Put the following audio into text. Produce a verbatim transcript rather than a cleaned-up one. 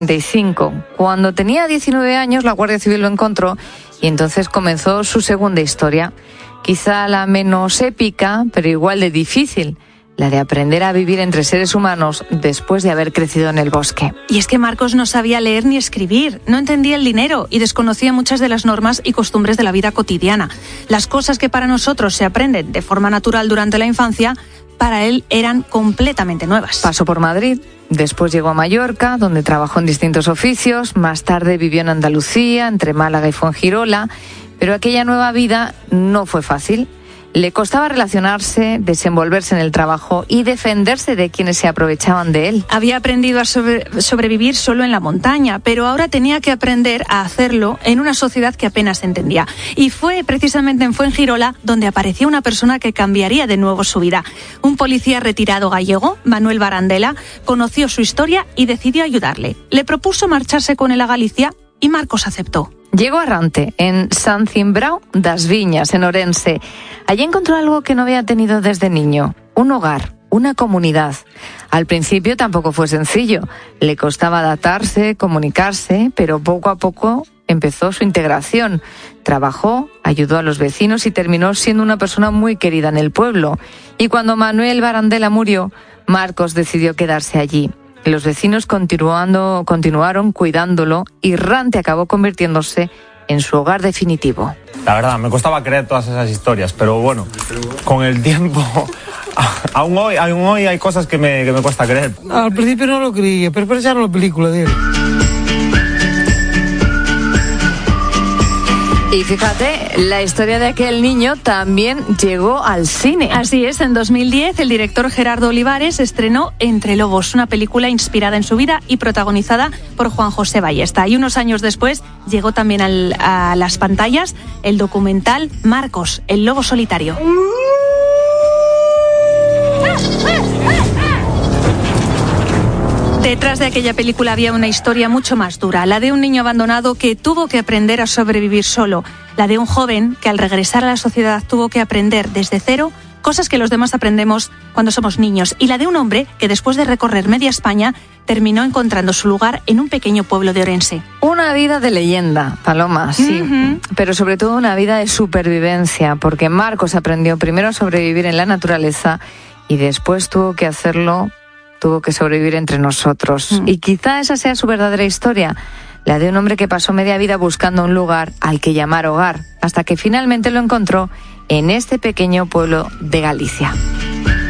veinticinco. Cuando tenía diecinueve años, la Guardia Civil lo encontró y entonces comenzó su segunda historia. Quizá la menos épica, pero igual de difícil. La de aprender a vivir entre seres humanos después de haber crecido en el bosque. Y es que Marcos no sabía leer ni escribir, no entendía el dinero y desconocía muchas de las normas y costumbres de la vida cotidiana. Las cosas que para nosotros se aprenden de forma natural durante la infancia, para él eran completamente nuevas. Pasó por Madrid, después llegó a Mallorca, donde trabajó en distintos oficios, más tarde vivió en Andalucía, entre Málaga y Fuengirola, pero aquella nueva vida no fue fácil. Le costaba relacionarse, desenvolverse en el trabajo y defenderse de quienes se aprovechaban de él. Había aprendido a sobre- sobrevivir solo en la montaña, pero ahora tenía que aprender a hacerlo en una sociedad que apenas entendía. Y fue precisamente en Fuengirola donde apareció una persona que cambiaría de nuevo su vida. Un policía retirado gallego, Manuel Barandela, conoció su historia y decidió ayudarle. Le propuso marcharse con él a Galicia y Marcos aceptó. Llegó a Rante, en San Cimbrao das Viñas, en Orense. Allí encontró algo que no había tenido desde niño, un hogar, una comunidad. Al principio tampoco fue sencillo, le costaba adaptarse, comunicarse, pero poco a poco empezó su integración. Trabajó, ayudó a los vecinos y terminó siendo una persona muy querida en el pueblo. Y cuando Manuel Barandela murió, Marcos decidió quedarse allí. Los vecinos continuando, continuaron cuidándolo y Rante acabó convirtiéndose en su hogar definitivo. La verdad, me costaba creer todas esas historias, pero bueno, con el tiempo, aún hoy, aún hoy hay cosas que me, que me cuesta creer. Al principio no lo creía, pero pensaron la película de él. Y fíjate, la historia de aquel niño también llegó al cine. Así es, en dos mil diez el director Gerardo Olivares estrenó Entre Lobos, una película inspirada en su vida y protagonizada por Juan José Ballesta. Y unos años después llegó también al, a las pantallas el documental Marcos, el lobo solitario. Detrás de aquella película había una historia mucho más dura, la de un niño abandonado que tuvo que aprender a sobrevivir solo, la de un joven que al regresar a la sociedad tuvo que aprender desde cero cosas que los demás aprendemos cuando somos niños, y la de un hombre que después de recorrer media España terminó encontrando su lugar en un pequeño pueblo de Orense. Una vida de leyenda, Paloma, sí, uh-huh. Pero sobre todo una vida de supervivencia, porque Marcos aprendió primero a sobrevivir en la naturaleza y después tuvo que hacerlo tuvo que sobrevivir entre nosotros. Mm. Y quizá esa sea su verdadera historia, la de un hombre que pasó media vida buscando un lugar al que llamar hogar, hasta que finalmente lo encontró en este pequeño pueblo de Galicia.